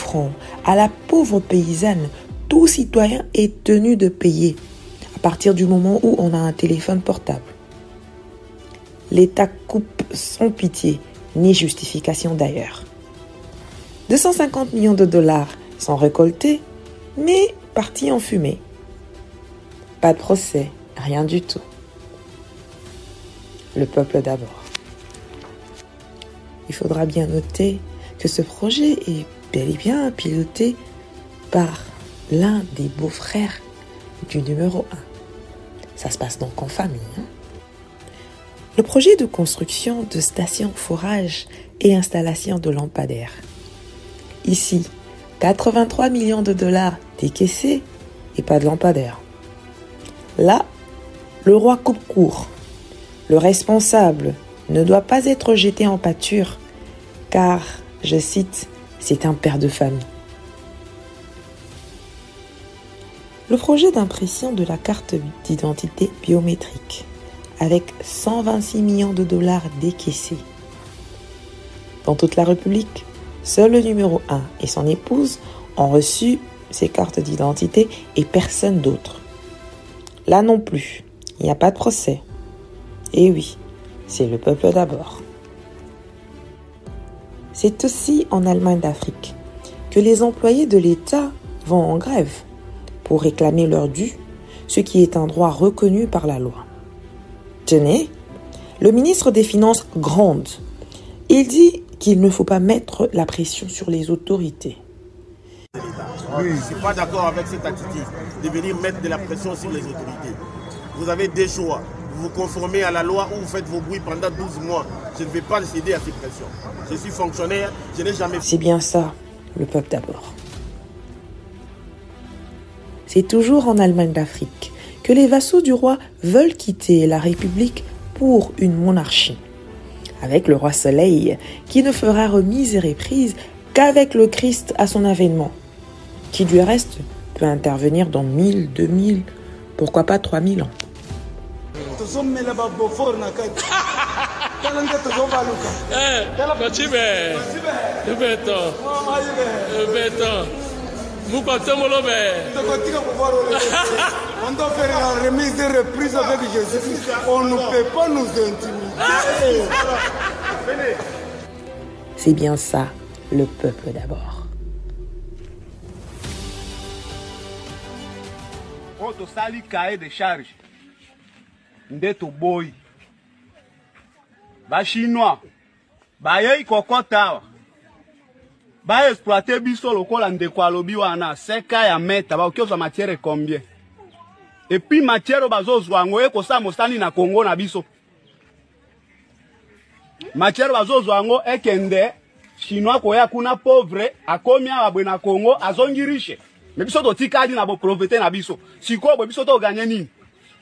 francs à la pauvre paysanne, tout citoyen est tenu de payer à partir du moment où on a un téléphone portable. L'État coupe sans pitié, ni justification d'ailleurs. 250 millions de dollars sont récoltés, mais partis en fumée. Pas de procès, rien du tout. Le peuple d'abord. Il faudra bien noter que ce projet est bel et bien piloté par l'un des beaux-frères du numéro 1. Ça se passe donc en famille. Le projet de construction de stations forage et installation de lampadaires. Ici, 83 millions de dollars décaissés et pas de lampadaires. Là, le roi coupe court. Le responsable ne doit pas être jeté en pâture car, je cite, c'est un père de famille. Le projet d'impression de la carte d'identité biométrique avec 126 millions de dollars décaissés. Dans toute la République, seul le numéro 1 et son épouse ont reçu ces cartes d'identité et personne d'autre. Là non plus, il n'y a pas de procès. Et oui, c'est le peuple d'abord. C'est aussi en Allemagne d'Afrique que les employés de l'État vont en grève pour réclamer leur dû, ce qui est un droit reconnu par la loi. Tenez, le ministre des Finances gronde. Il dit qu'il ne faut pas mettre la pression sur les autorités. Oui, je ne suis pas d'accord avec cette attitude de venir mettre de la pression sur les autorités. Vous avez des choix. Vous vous conformez à la loi ou vous faites vos bruits pendant 12 mois. Je ne vais pas céder à ces pressions. Je suis fonctionnaire, je n'ai jamais... C'est bien ça, le peuple d'abord. C'est toujours en Allemagne d'Afrique que les vassaux du roi veulent quitter la République pour une monarchie. Avec le roi Soleil, qui ne fera remise et reprise qu'avec le Christ à son avènement, qui du reste peut intervenir dans 1000, 2000, pourquoi pas 3000 ans. On doit faire la remise de reprise avec Jésus. On ne peut pas nous intimider. C'est bien ça, le peuple d'abord. Quand on sali cahier de charge, ndeto boy. Ba chinois, ba yei kokota. Ba exploiter biso lokola ndeko alobi wana seka ya meta ba okioza matière combien. Et puis matière bazozwa ngo ekosa mosani na Congo na biso. Matière bazozwa ngo ekende chinois koya kuna pauvre akomi abwe na Congo azongi riche. Mais biso to tikadi na bo profiter na biso. Siko bo biso to gagner nini?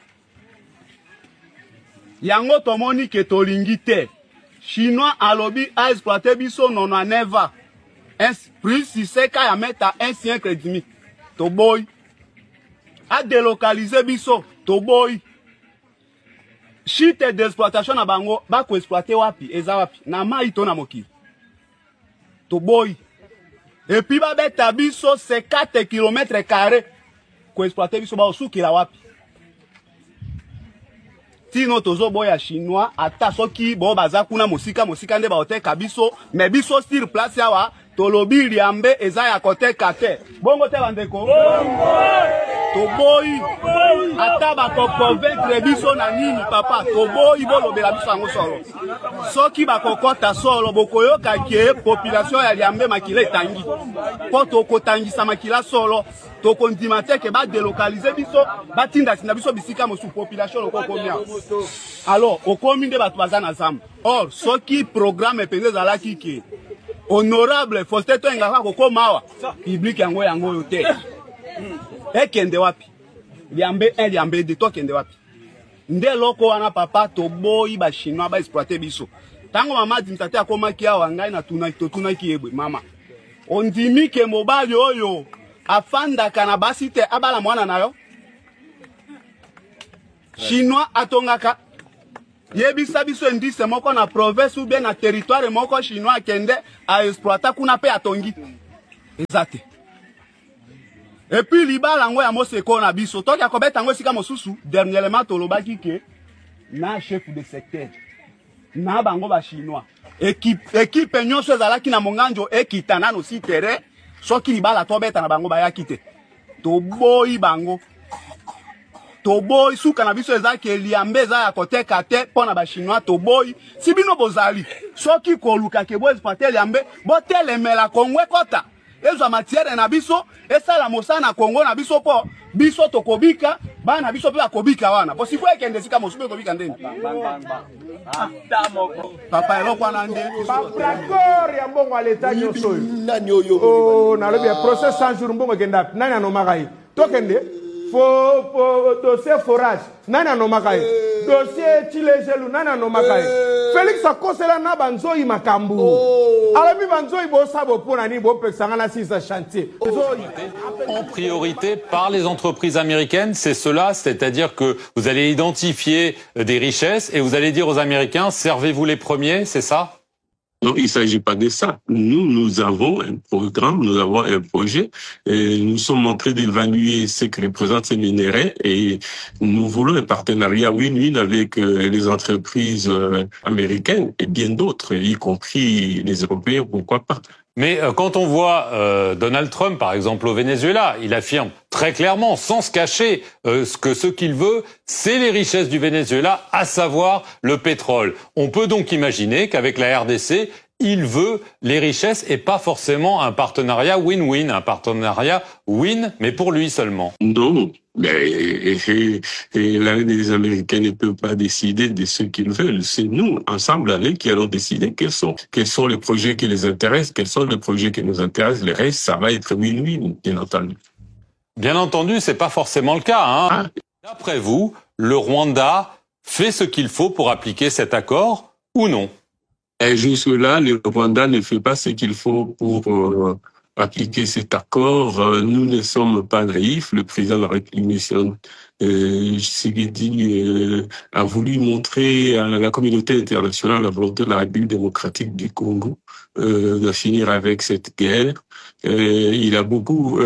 Yango tomoni ke tolingi te. Chinois alobi a exploiter biso nona neva. Plus si c'est qu'à mettre un siècle et demi. To boy. A délocaliser biso. To boy. Chite d'exploitation na bango. Ba ko exploiter wapi. Eza wapi. Na ma ito na moki. To boy. Et puis ba beta biso 4 km². Ko exploiter biso ba osuki la wapi. Tino tozo boya chinois. Ata soki bo baza kuna mosika nde ba oteka biso. Mais biso sur place yawa. Tolobi liambe eza ya kote kate. Bongo te bandeko. Toboyi. Ata ba ko convaincre biso na nini papa. Toboyi bolobela biso yango solo. Soki ba kokota solo bokoyoka ke population ya liambe makila etangi. Po tokotangisa makila solo. Tokondima te ke ba délocaliser biso, ba tinda sina biso bisika mosu population loko komia. Alors, okomi nde batu baza na zamba. Or, soki programme penze zalaki ke honorable Faustin Toengaka kokomawa public yango yote. Ekende wapi? Liambe 1 liambe 2 to kende wapi? Nde loko wana papa to boyi ba chinois ba exploiter biso. Tango mama dimtate akomaki awa ngai na tunaki yebwe mama. Ondimi ke mobali oyo afanda kana basite abala mwana nayo. Chinois atongaka yebisa biso ndise moko na province ou bien na territoire moko chinois kende a exploiter kuna pe atongi. Exact. Et puis libala ngo ya moseko na biso to ya kobeta ngo sika mosusu dernièrement tolobaki ke na chef de secteur na bango ba chinois équipe nyonso ezalaki na monganjo ekita nano si terrain soki libala tobeta na bango ba yakite to boyi bango to boy suka na biso ezaki eliambe za ya koteka te pona ba chinois to boy si bino bozali soki koluka ke bo exploiter eliambe bo telemela kongwe kota ezo matière na biso esala mosana Congo na biso po biso tokobika bana biso pe akobika wana po sifo ekende sika mosusu kobika ndeni papa eloko na nde d'accord ya mbongo à l'état nyoso oh na lobi procès 100 jours mbongo kenda nani anomaka tokende fo dossier forage nani anomaka dossier chilejelu nani anomaka Félix akosela na banzoi makambu alami banzoi bo sabo pona ni bo pesanga na sisa chantier en priorité par les entreprises américaines, c'est cela, c'est-à-dire que vous allez identifier des richesses et vous allez dire aux Américains servez-vous les premiers, c'est ça? Non, il ne s'agit pas de ça. Nous avons un programme, nous avons un projet, et nous sommes en train d'évaluer ce que représentent ces minéraux et nous voulons un partenariat win-win avec les entreprises américaines et bien d'autres, y compris les Européens, pourquoi pas. Mais quand on voit Donald Trump, par exemple, au Venezuela, il affirme très clairement, sans se cacher, que ce qu'il veut, c'est les richesses du Venezuela, à savoir le pétrole. On peut donc imaginer qu'avec la RDC, il veut les richesses et pas forcément un partenariat win-win, un partenariat win, mais pour lui seulement. Non. Les Américains ne peuvent pas décider de ce qu'ils veulent. C'est nous, ensemble, qui allons décider quels sont les projets qui les intéressent, quels sont les projets qui nous intéressent. Le reste, ça va être win-win, bien entendu. Bien entendu, c'est pas forcément le cas, hein. D'après vous, le Rwanda fait ce qu'il faut pour appliquer cet accord ou non? Et jusque-là, le Rwanda ne fait pas ce qu'il faut pour appliquer cet accord. Nous ne sommes pas naïfs. Le président de la République, Tshisekedi, a voulu montrer à la communauté internationale la volonté de la République démocratique du Congo de finir avec cette guerre. Il a beaucoup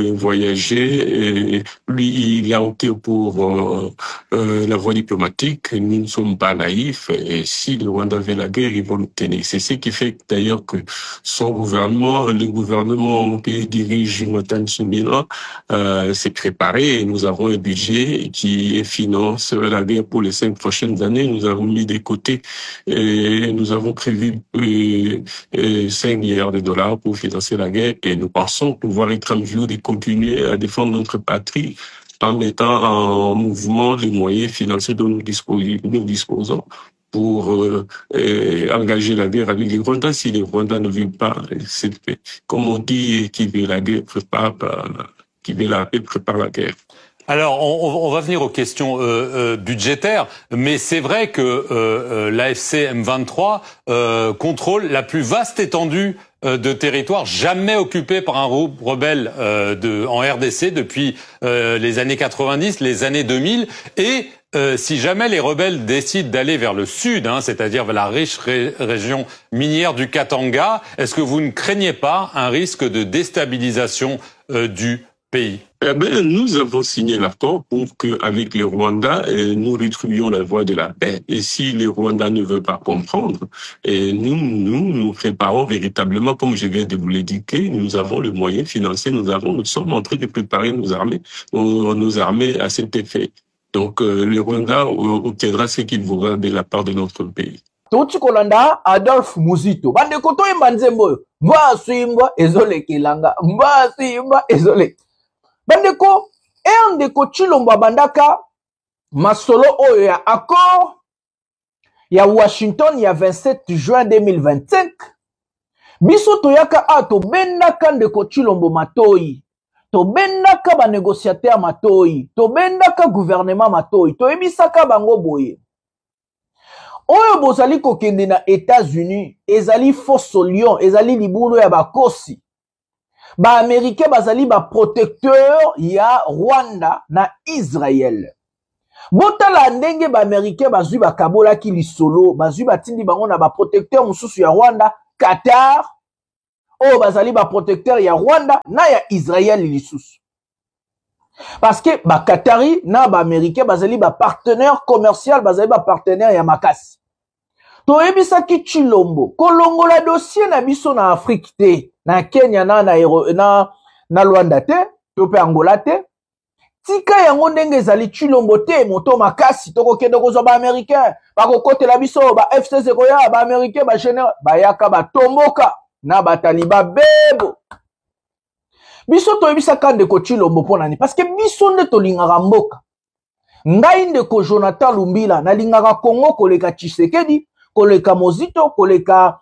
voyagé. Et lui, il a opté pour la voie diplomatique. Nous ne sommes pas naïfs. Et si le Rwanda veut la guerre, ils vont l'obtenir. C'est ce qui fait d'ailleurs que son gouvernement, le gouvernement que dirige Jonathan Tsumila, s'est préparé. Et nous avons un budget qui finance la guerre pour les 5 prochaines années. Nous avons mis de côté et nous avons prévu 5 milliards de dollars pour financer la guerre et nous pensons pouvoir être en mesure de continuer à défendre notre patrie en mettant en mouvement les moyens financiers dont nous disposons pour engager la guerre avec les Rwandais. Si les Rwandais ne veulent pas cette paix, comme on dit, qui veut la guerre qui veut la paix prépare la guerre. Alors, on va venir aux questions budgétaires, mais c'est vrai que l'AFC M23 contrôle la plus vaste étendue de territoire jamais occupée par un groupe rebelle en RDC depuis les années 90, les années 2000, et si jamais les rebelles décident d'aller vers le sud, c'est-à-dire vers la riche région minière du Katanga, est-ce que vous ne craignez pas un risque de déstabilisation du pays? Nous avons signé l'accord pour qu'avec les Rwandais, nous retrouvions la voie de la paix. Et si les Rwandais ne veulent pas comprendre, et nous préparons véritablement, comme je viens de vous l'indiquer, nous avons le moyen financier, nous sommes en train de préparer nos armées à cet effet. Donc, le Rwanda obtiendra ce qu'il voudra de la part de notre pays. Touti kolanda Adolphe Muzito. Bande koto imba nzembo. Mba suimba ezole kilanga. Mba suimba ezole. Bandeko, ndeko Chilombo bandaka masolo oyo ya accord ya Washington ya 27 juin 2025. Biso toyaka to bendaka ndeko Chilombo matoi. To bendaka ba négociateur matoi. To bendaka gouvernement matoi. To ebisaka bango boye. Oyo bozali kokende na États-Unis, ezali fausse lion, ezali libulu ya bakosi. Ba Américain bazali ba protecteur ya Rwanda na Israël. Botala ndenge ba Américain bazui ba kabola ki lisolo, bazui ba tindi bango na ba protecteur mususu ya Rwanda, Qatar. oh bazali ba protecteur ya Rwanda na ya Israël lisusu. Parce que ba Qatari na ba Américain bazali ba partenaire commercial, bazali ba partenaire ya makasi. To ebisa ki Chilombo kolongo la dossier na biso na Afrique te, na Kenya na Rwanda te, to pe Angola te. Tika yango ndenge ezali Chilombo te moto makasi toko kende kozwa ba Américain ba kokotela biso ba FCC koya ba Américain ba général ba yaka ba tomboka na ba taliba bebo. Biso to ebisa kande ko Chilombo pona ni parce que biso nde to lingaka mboka. Ngai nde ko Jonathan Lumbila na lingaka Congo koleka Tshisekedi, koleka Mozito, koleka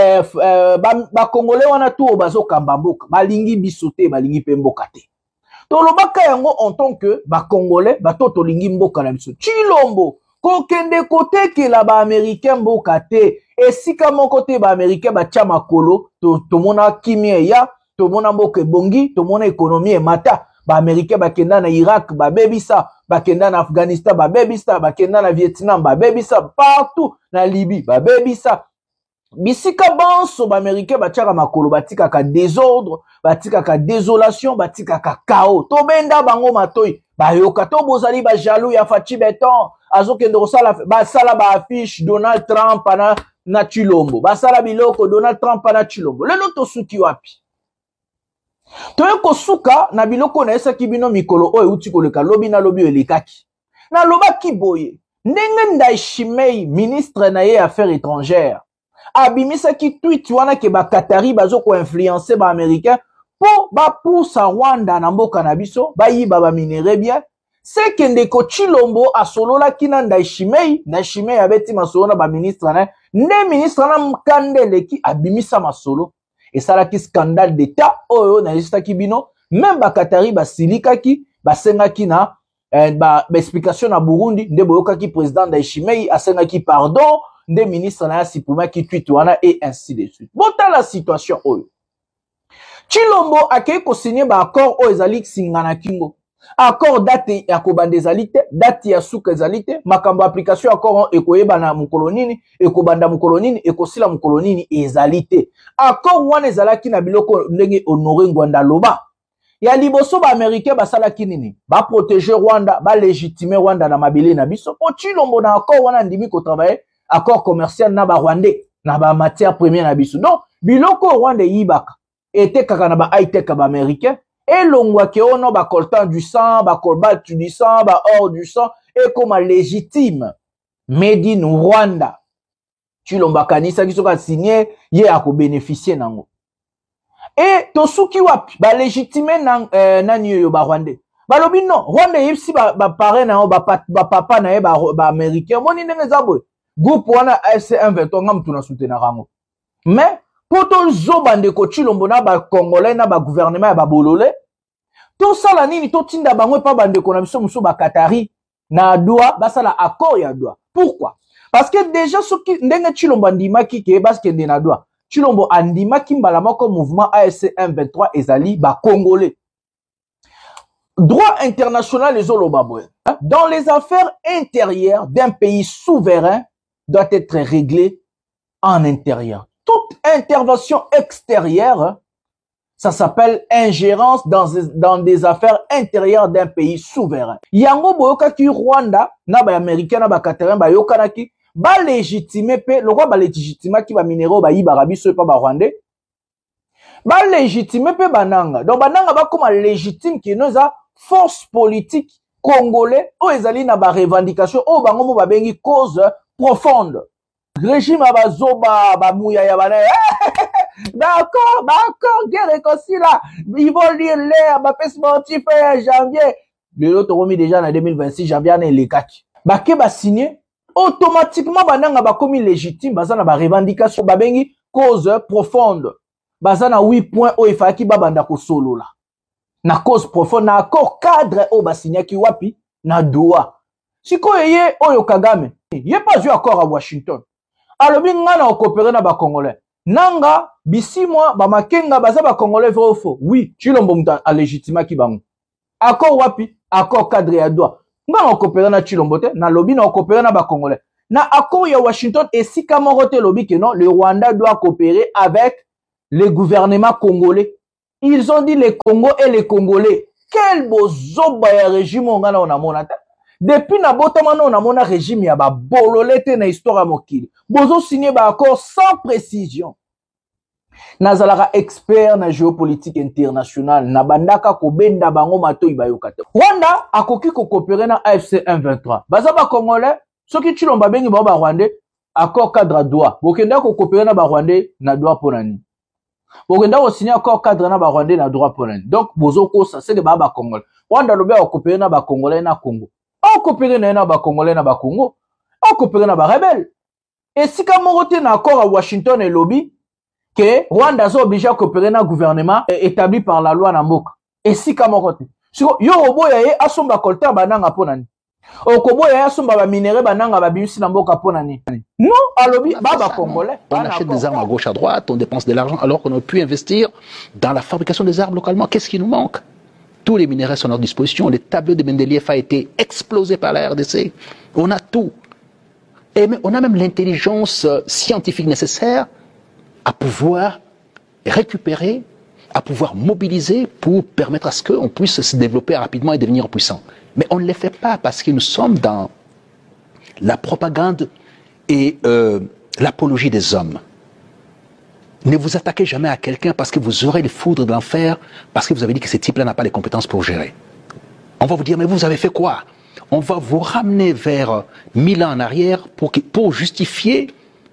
ba Congolais wana tu bazo kamba mboka. Balingi biso te, balingi pe mboka te. Tolobaka yango en tant que ba Congolais, ba to lingi mboka na biso. Chilombo ko kende kote la ba Américain mboka te. Esika moko te ba Américain ba tia makolo, to mona kimia ya, to mona mboka bongi, to mona économie mata. Ba Américain ba kenda na Irak, ba bebisa, ba kenda na Afghanistan, ba bebisa, ba kenda na Vietnam, ba bebisa, partout na Libye, ba bebisa. Bisika banso ba Américain ba tiaka makolo, batika ka désordre, batika ka désolation, batika ka chaos. To benda bango matoi, ba yoka to bozali ba jaloux ya Fachi Beton, azo kende kosala ba sala ba affiche Donald Trump na Chilombo. Ba sala biloko Donald Trump na Chilombo. Lelo to suki wapi? Toye kosuka na biloko na esa kibino mikolo oyo uti koleka lobi na lobi elekaki. Na loba kiboye. Ndenge Ndayishimiye ministre na ye affaires étrangères. Abimisa ki tweet wana ke ba Qatari bazo ko influencer ba Américain po ba poussa Rwanda na mboka na biso ba yiba ba minere bien. C'est que ndeko Chilombo asolola kina Ndayishimiye abeti masolo na ba ministre na ne ministre na mkandele ki abimisa masolo. Et ça là qui scandale d'état oyo na lista kibino même ba Qatari ba silikaki ba sengaki na ba explication na Burundi nde boyoka ki président Ndayishimiye asengaki pardon nde ministre na sipuma ki tweet wana et ainsi de suite. Bota la situation oyo Chilombo akei ko signer ba accord oyo ezali singana kingo accord date ya kobanda ezali te, date ya suka ezali te, makambo application accord ekoyeba na mukolonini, ekobanda mukolonini, ekosila mukolonini ezali te. Accord wana ezalaki na biloko ndenge Honoré Ngwanda loba. Ya liboso ba Américain basalaki nini? Ba protéger Rwanda, ba légitimer Rwanda na mabele na biso. Po Chilombo na accord wana ndimi ko travailler accord commercial na ba Rwandais, na ba matière première na biso. Donc biloko Rwanda yibaka ete kaka na ba high-tech ba Américain. Et l'ongwa ke ono ba coltan du sang, ba cobalt du sang, ba or du sang, et comme légitime, made in Rwanda. Chilombo kanisa ki soka signé, ye ako bénéficier nango. Et tosuki wapi, ba légitime nan yo ba Rwandais. Ba lobi non, Rwanda yipsi ba pare na yo, ba papa na ye ba Américain, moni nenge zabwe. Groupe wana AFC M23 ngam tuna soutenir rango. Mais poto zobande ko Chilombo na ba Congolais na ba gouvernement ya ba bolole to sala nini to tinda bango pa bande ko na biso muso ba Qatari na Doha basala accord ya Doha. Pourquoi? Parce que déjà soki ndenge Chilombo andimaki ke baskende na Doha Chilombo andimaki mbala moko mouvement AFC M23 ezali ba Congolais. Droit international les olobaboy. Dans les affaires intérieures d'un pays souverain doit être réglé en intérieur. Toute intervention extérieure, ça s'appelle ingérence dans des affaires intérieures d'un pays souverain. Yango boyoka ki Rwanda, na ba Américain, na ba Qatarin, ba yoka ki, ba légitimer pe, le roi ba légitimer ki ba minéraux ba yiba rabiso pa ba Rwandais. Ba légitimer pe bananga. Donc bananga ba comme légitime ki noza force politique congolais, o ezali na ba revendication, o bango mo ba bengi cause profonde. Régime abazoba bamouya ya bana d'accord guerre réconcilie là ils vont lire l'air ba paix sportif janvier le autre remis déjà en 2026 janvier na lekaki bake ba signer automatiquement bananga ba komi légitime bazana ba revendication ba bengi cause profonde bazana 8 points o ifaki babanda ko solo là na cause profonde na accord cadre o ba signer ki wapi na Doha siko yeye oyo Kagame yé pas eu accord à Washington. Alors bien nga na coopérer na ba Congolais. Nanga bisi moi ba makenga baza ba Congolais vrai ou faux? Oui, Chilombo muta a légitima ki bango. Accord wapi? Accord cadre ya Doha. Nga na coopérer na Chilombo te, na lobby na coopérer na ba Congolais. Na accord ya Washington et si kamorote lobby que non, le Rwanda doit coopérer avec le gouvernement congolais. Ils ont dit les Congos et les Congolais. Quel beau zoba ya régime on a monata. Depuis na botamano on a mona régime ya ba bololete na histoire mokili. Bozo signé ba accord sans précision. Nazalaka expert na géopolitique internationale na bandaka ko benda bango matoi bayokata. Rwanda akoki ko coopérer na AFC M23. Baza ba Congolais, soki chilomba bengi ba Rwandais accord cadre à droit. Bokenda ko coopérer na ba Rwandais na droit ponani. Bokenda ko signer accord cadre na ba Rwandais na droit ponani. Donc bozo ko ça c'est de ba Congolais. Rwanda lobe ko coopérer na ba Congolais na Congo. On coopérer na ba Congolais na ba Congo. On coopérer na ba rebelle. Et si comme on retient un accord à Washington et lobby que Rwanda est obligé à coopérer dans un gouvernement établi par la loi Namboka. Et si comme on retient. Yo obo ya asomba kolta bananga ponani. Okobo ya asomba ba minéraux bananga ba bimisi Namboka ponani. Non, à lobby baba congolais. On achète des armes à gauche à droite, on dépense de l'argent alors qu'on aurait pu investir dans la fabrication des armes localement. Qu'est-ce qui nous manque? Tous les minéraux sont à notre disposition. Le tableau de Mendeleïev a été explosé par la RDC. On a tout. Et on a même l'intelligence scientifique nécessaire à pouvoir récupérer, à pouvoir mobiliser pour permettre à ce qu'on puisse se développer rapidement et devenir puissant. Mais on ne le fait pas parce que nous sommes dans la propagande et l'apologie des hommes. Ne vous attaquez jamais à quelqu'un parce que vous aurez les foudres de l'enfer, parce que vous avez dit que ce type-là n'a pas les compétences pour gérer. On va vous dire, mais vous avez fait quoi? On va vous ramener vers 1000 ans en arrière pour justifier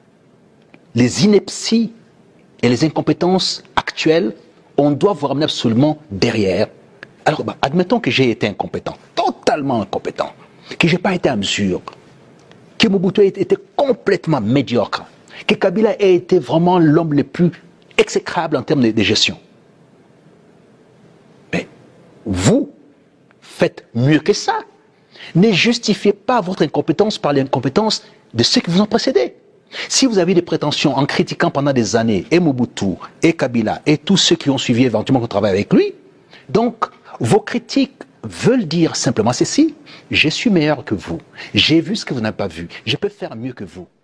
les inepties et les incompétences actuelles. On doit vous ramener absolument derrière. Alors, admettons que j'ai été incompétent, totalement incompétent, que je n'ai pas été à mesure, que Mobutu ait été complètement médiocre, que Kabila ait été vraiment l'homme le plus exécrable en termes de gestion. Mais vous faites mieux que ça. Ne justifiez pas votre incompétence par l'incompétence de ceux qui vous ont précédé. Si vous avez des prétentions en critiquant pendant des années et Mobutu, et Kabila, et tous ceux qui ont suivi éventuellement qu'on travaille avec lui, donc vos critiques veulent dire simplement ceci: je suis meilleur que vous, j'ai vu ce que vous n'avez pas vu, je peux faire mieux que vous.